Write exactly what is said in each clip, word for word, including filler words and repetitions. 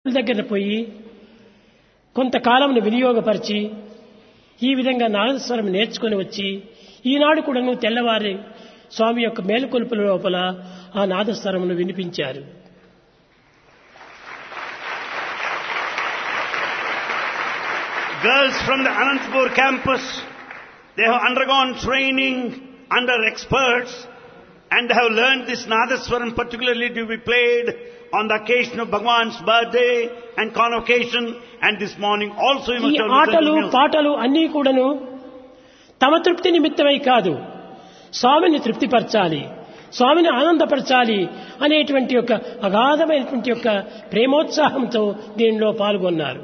దగ్గర పోయి కొంతకాలంను వినియోగపరిచి ఈ విధంగా నాదస్వరం నేర్చుకొని వచ్చి ఈనాడు కూడాను తెల్లవారి స్వామి యొక్క మేలుకొలుపుల లోపల ఆ నాదస్వరమును వినిపించారు. Girls from the Anantapur campus, they have undergone training under experts and they have learned this Nadaswaram particularly to be played on the occasion of Bhagwan's birthday and convocation, and this morning also you must ఈ have listened ఆటలు to music. పాటలు అన్నీ కూడాను తమ తృప్తి నిమిత్తమై కాదు, స్వామిని తృప్తిపరచాలి, స్వామిని ఆనందపరచాలి అనేటువంటి యొక్క అగాధమైనటువంటి యొక్క ప్రేమోత్సాహంతో దీనిలో పాల్గొన్నారు.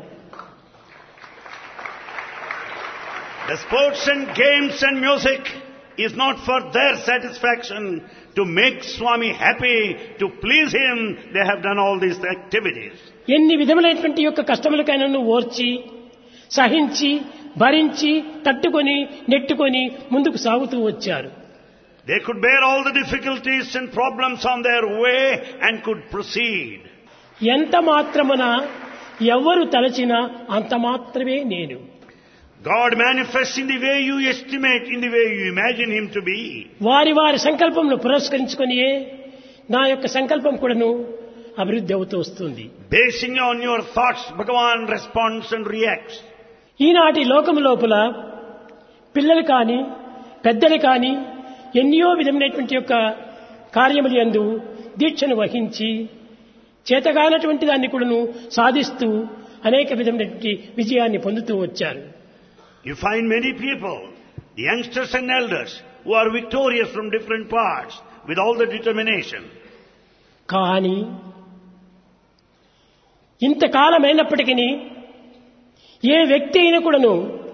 The sports and games and music is not for their satisfaction, to make Swami happy, to please him. They have done all these activities. ఎన్ని విధములైనటువంటి యొక్క కష్టములకైనా ఓర్చి సహించి భరించి తట్టుకొని నెట్టుకొని ముందుకు సాగుతూ వచ్చారు. They could bear all the difficulties and problems on their way and could proceed. ఎంత మాత్రమున ఎవరు తలచినా అంత మాత్రమే నేను. God manifests in the way you estimate, in the way you imagine him to be. వారి వారి సంకల్పంను పురస్కరించుకొనియే నా యొక్క సంకల్పం కూడాను అభివృద్ధి అవుతూ వస్తుంది. Basing on your thoughts, Bhagavan responds and reacts. ఈనాటి లోకం లోపల పిల్లలు కానీ పెద్దలు కానీ ఎన్నో విధమైనటువంటి యొక్క కార్యములు యందు దీక్షను వహించి చేతగానటువంటి దాన్ని కూడాను సాధిస్తూ అనేక విధమైనటువంటి విజయాన్ని పొందుతూ వచ్చారు. You find many people, the youngsters and elders, who are victorious from different parts with all the determination. కానీ ఇంతకాలమైనప్పటికీ ఏ వ్యక్తి అయినా కూడాను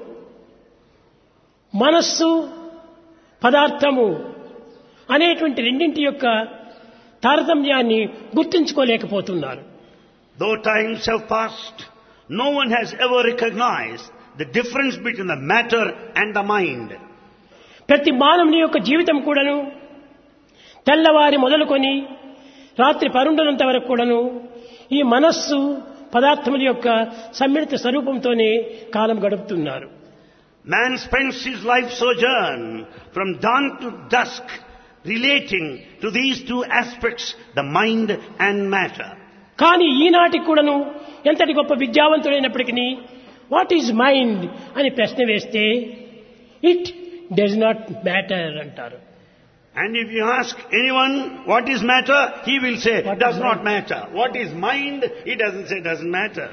మనస్సు పదార్థము అనేటువంటి రెండింటి యొక్క తారతమ్యాన్ని గుర్తించుకోలేకపోతున్నారు. Though times have passed, no one has ever recognized the difference between the matter and the mind. ప్రతి మానవుని యొక్క జీవితం కూడాను తెల్లవారి మొదలుకొని రాత్రి పరుండనంత వరకు కూడాను ఈ మనస్సు పదార్థముల యొక్క సమ్మిళిత స్వరూపంతోనే కాలం గడుపుతున్నారు. Man spends his life sojourn from dawn to dusk relating to these two aspects, the mind and matter. కానీ ఈనాటికి కూడాను ఎంతటి గొప్ప విద్యావంతుడైనప్పటికీ వాట్ ఈజ్ మైండ్ అని ప్రశ్న వేస్తే ఇట్ డస్ నాట్ మ్యాటర్ అంటారు. And if you ask anyone what is matter, he will say What does is not mind? matter. What is mind? He doesn't say doesn't matter.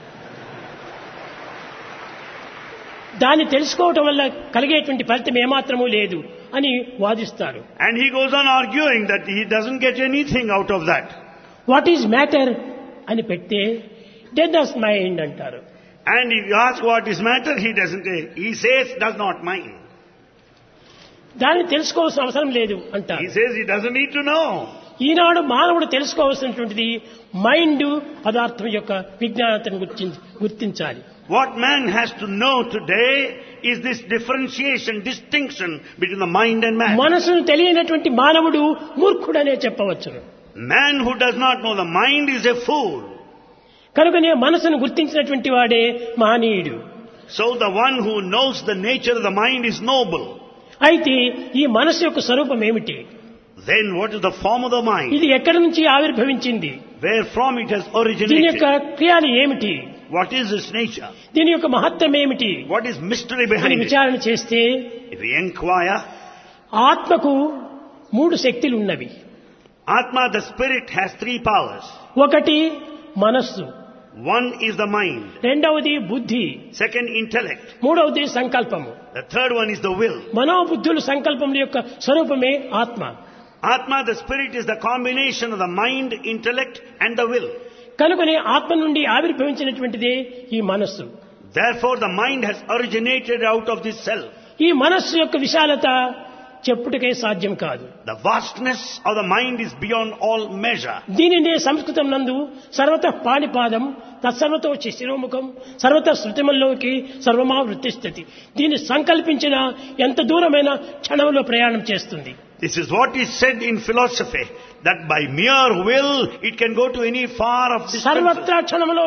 దాన్ని తెలుసుకోవటం వల్ల కలిగేటువంటి ఫలితం ఏమాత్రమూ లేదు అని వాదిస్తారు. And he goes on arguing that he doesn't get anything out of that. What is matter అని పెడితే డెడ్ డస్ మైండ్ అంటారు. And if you ask what is matter, he doesn't say. He says does not mind. దాన్ని తెలుసుకోవాల్సిన అవసరం లేదు He అంటారు. says he doesn't need to know. ఈనాడు మానవుడు తెలుసుకోవాల్సినటువంటిది mind పదార్థం యొక్క విజ్ఞానతను గుర్తించి గుర్తించాలి. What man has to know today is this differentiation, distinction between the mind and matter. మనసును తెలియనటువంటి మానవుడు మూర్ఖుడనే చెప్పవచ్చును. Man who does not know the mind is a fool. కనుకనే మనసును గుర్తించినటువంటి వాడే మహనీయుడు. So the one who knows the nature of the mind is noble. అయితే ఈ మనసు యొక్క స్వరూపం ఏమిటి? Then what is the form of the mind? ఇది ఎక్కడి నుంచి ఆవిర్భవించింది? Where from it has దీని యొక్క originated? క్రియలు ఏమిటి? What is its nature? దీని యొక్క మహత్వం ఏమిటి What is mystery అని behind it? విచారణ చేస్తే If we inquire, ఆత్మకు మూడు శక్తులు ఉన్నవి. Atma, the spirit, has three powers. ఒకటి మనస్సు, One is the mind. రెండవది బుద్ధి, Second, intellect. మూడవది సంకల్పము. The third one is the will. మనోబుద్ధులు సంకల్పముల యొక్క స్వరూపమే ఆత్మ. Atma, the spirit, is the combination of the mind, intellect and the will. కనుకనే ఆత్మ నుండి ఆవిర్భవించినటువంటిదే ఈ మనస్సు. Therefore, the mind has originated out of this self. ఈ మనస్సు యొక్క విశాలత చెప్పుటకే సాధ్యం కాదు. The vastness of the mind is beyond all measure. దీనినే సంస్కృతం నందు సర్వతః పాణిపాదం తత్సర్వతో శిరోముఖం సర్వతః శృతిమల్లోకి సర్వమా వృత్తిస్థితి. దీన్ని సంకల్పించిన ఎంత దూరమైన క్షణంలో ప్రయాణం చేస్తుంది. This is what is said in philosophy, that by mere will it can go to any far of distances. సర్వత్రా క్షణంలో